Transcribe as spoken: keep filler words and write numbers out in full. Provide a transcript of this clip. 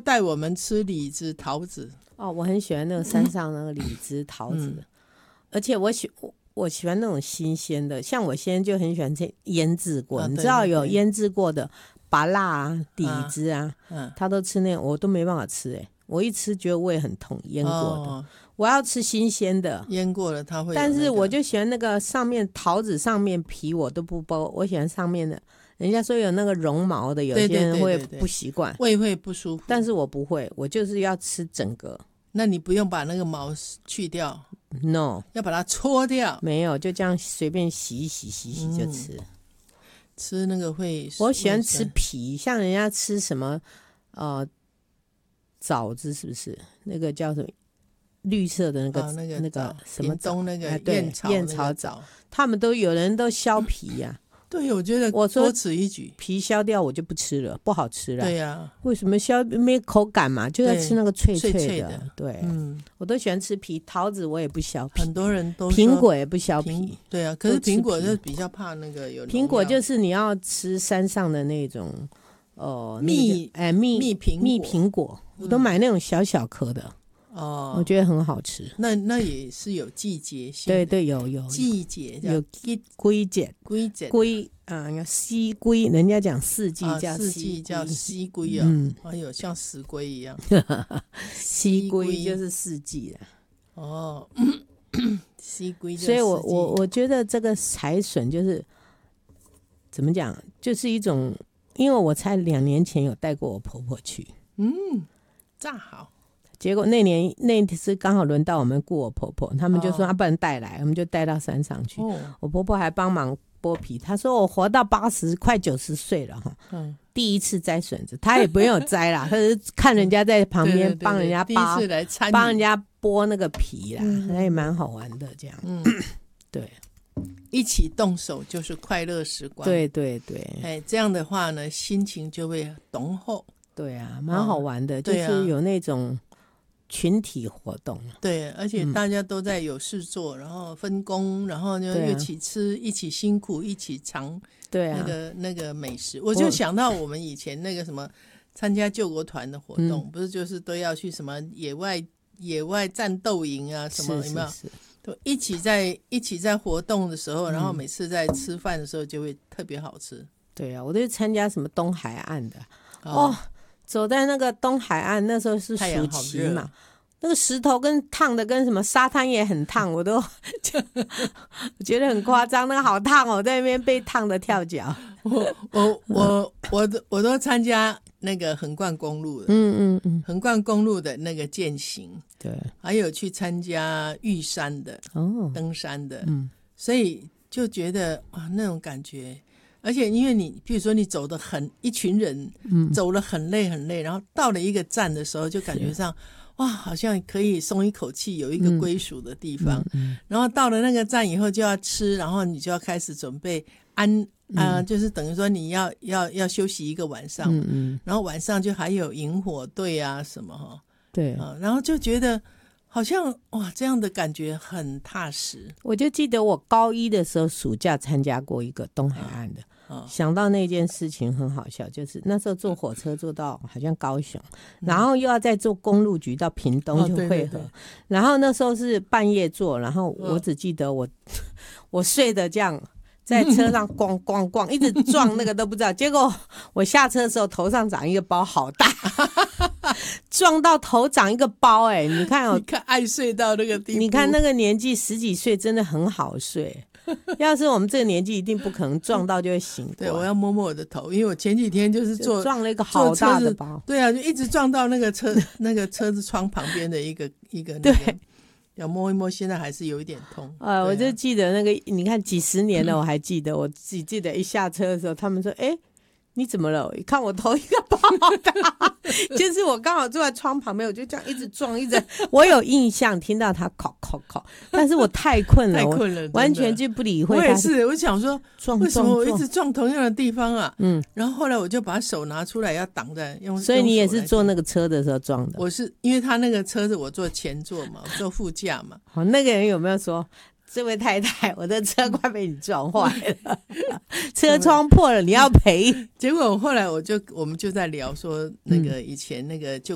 带我们吃李子、桃子。 哦，我很喜欢那个山上那个李子、桃子，嗯、而且我喜我喜欢那种新鲜的，像我现在就很喜欢吃腌制过，啊、你知道有腌制过的芭乐啊、李子啊，啊他都吃那种，我都没办法吃哎、欸，我一吃觉得胃很痛，腌过的。哦，我要吃新鲜的， 腌过了它会、那个。 但是我就喜欢那个上面桃子上面皮我都不剥，我喜欢上面的。人家说有那个绒毛的，有些人会不习惯， 胃会不舒服。 但是我不会，我就是要吃整个。 那你不用把那个毛去掉 ？No， 要把它搓掉。 没有，就这样随便洗一洗，洗洗就吃。嗯、 吃那个会， 我喜欢吃皮，像人家吃什么呃枣子，是不是？那个叫什么？绿色的那个、啊、那个那个什么东那个燕草燕草枣，他们都有人都削皮呀、啊。 对，我觉得多此一举。 皮削掉我就不吃了，不好吃了。 对呀、啊， 为什么削没口感嘛？就要吃那个脆脆 的, 脆脆的。 对，嗯，我都喜欢吃皮，桃子我也不削皮， 很多人都苹果也不削皮。 对啊，可是苹果就比较怕那个有苹果，就是你要吃山上的那种哦蜜哎蜜蜜苹蜜苹果，我都买那种小小颗的。哦，我觉得很好吃。 那那也是有季节性的， 对对，有有季节， 有龟节龟节龟啊，叫西龟，人家讲四季叫四季叫西龟啊，嗯，还有像死龟一样， 西龟就是四季的哦，西龟。 所以我我我觉得这个采笋就是怎么讲，就是一种，因为我才两年前有带过我婆婆去， 嗯，炸好。 结果那年那次刚好轮到我们顾我婆婆，他们就说他、哦啊、不能带来，我们就带到山上去。哦、我婆婆还帮忙剥皮，她说我活到八十快九十岁了哈，嗯，第一次摘笋子，她也不用摘啦，她是看人家在旁边帮人家扒， 第一次来参与， 帮人家剥那个皮啦，那、嗯、也蛮好玩的这样。嗯，对， 一起动手就是快乐时光。 对对对， 哎，这样的话呢，心情就会浓厚。 对啊，蛮好玩的，哦、就是有那种。群体活动， 对，而且大家都在有事做，嗯、然后分工，然后就一起吃，啊、一起辛苦，一起尝那个、啊、那个美食。我就想到我们以前那个什么参加救国团的活动，嗯、不是就是都要去什么野外野外战斗营啊什么，有没有？都一起在一起在活动的时候，然后每次在吃饭的时候就会特别好吃。 对啊，我都参加什么东海岸的哦。哦走在那个东海岸，那时候是暑期嘛，那个石头跟烫的跟什么沙滩也很烫，我都我觉得很夸张，那个好烫哦，在那边被烫的跳脚。 我我我我都我都参加那个横贯公路的，嗯嗯嗯，横贯公路的那个健行， 对， 还有去参加玉山的哦，登山的，嗯，所以就觉得啊那种感觉。而且因为你比如说你走得很一群人、嗯、走了很累很累，然后到了一个站的时候就感觉上哇好像可以松一口气，有一个归属的地方、嗯嗯、然后到了那个站以后就要吃，然后你就要开始准备安啊、呃嗯，就是等于说你要要要休息一个晚上、嗯嗯、然后晚上就还有萤火队啊什么哈， 对、 啊、然后就觉得好像哇这样的感觉很踏实。 我就记得我高一的时候暑假参加过一个东海岸的、哦、想到那件事情很好笑，就是那时候坐火车坐到好像高雄、嗯、然后又要再坐公路局到屏东就会合、哦、对对对，然后那时候是半夜坐，然后我只记得我、哦、我睡得这样在车上咣咣咣一直撞那个都不知道，结果我下车的时候头上长一个包好大撞到头长一个包，哎、欸，你看哦， 你看爱睡到那个地步， 你看那个年纪十几岁真的很好睡，要是我们这个年纪一定不可能撞到就会醒过来。 对，我要摸摸我的头，因为我前几天就是坐撞了一个好大的包， 对啊，就一直撞到那个车那个车子窗旁边的一个一个、那个、 对， 要摸一摸，现在还是有一点痛。 呃、啊，我就记得那个，你看几十年了，我还记得，我自己记得一下车的时候，他们说：“哎、欸，你怎么了？”一看我头一个包好大，就是我刚好坐在窗旁边，我就这样一直撞，一直。我有印象听到他敲敲敲，但是我太困了， 太困了， 完全就不理会他。 我也是，我想说， 撞为什么我一直撞同样的地方啊？嗯，然后后来我就把手拿出来要挡在用。 所以你也是坐那个车的时候撞的？ 我是因为他那个车子我坐前座嘛，我坐副驾嘛。 好，那个人有没有说？这位太太，我的车快被你撞坏了，车窗破了，你要赔。 结果后来我就我们就在聊说，那个以前那个就